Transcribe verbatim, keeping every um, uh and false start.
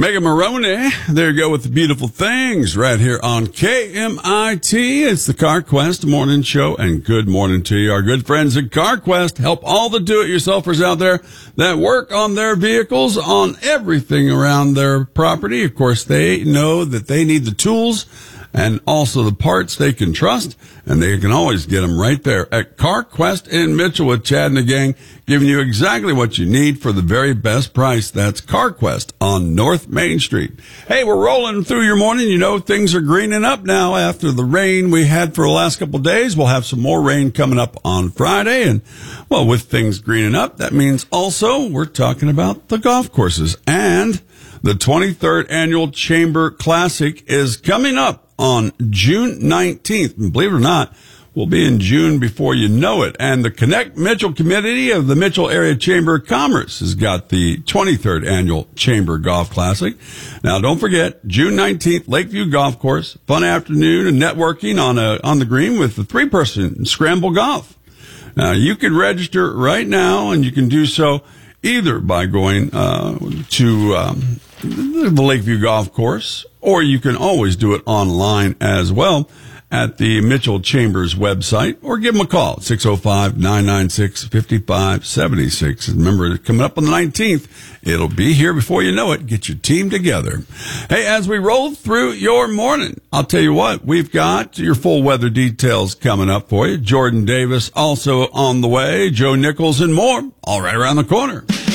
Megan Maroney, there you go with the beautiful things right here on K M I T. It's the CarQuest Morning Show, and good morning to you. Our good friends at CarQuest help all the do-it-yourselfers out there that work on their vehicles, on everything around their property. Of course, they know that they need the tools and also the parts they can trust, and they can always get them right there at CarQuest in Mitchell with Chad and the gang, giving you exactly what you need for the very best price. That's CarQuest on North Main Street. Hey, we're rolling through your morning. You know, things are greening up now after the rain we had for the last couple of days. We'll have some more rain coming up on Friday, and, well, with things greening up, that means also we're talking about the golf courses, and the twenty-third Annual Chamber Classic is coming up on June nineteenth. And believe it or not, we'll be in June before you know it. And the Connect Mitchell Committee of the Mitchell Area Chamber of Commerce has got the twenty-third Annual Chamber Golf Classic. Now, don't forget, June nineteenth, Lakeview Golf Course, fun afternoon and networking on a, on the green with the three-person scramble golf. Now, you can register right now, and you can do so either by going uh, to um, the Lakeview Golf Course, or you can always do it online as well at the Mitchell Chambers website, or give them a call at six oh five, nine nine six, five five seven six. Remember, coming up on the nineteenth, it'll be here before you know it. Get your team together. Hey, as we roll through your morning, I'll tell you what, we've got your full weather details coming up for you. Jordan Davis also on the way, Joe Nichols and more, all right around the corner.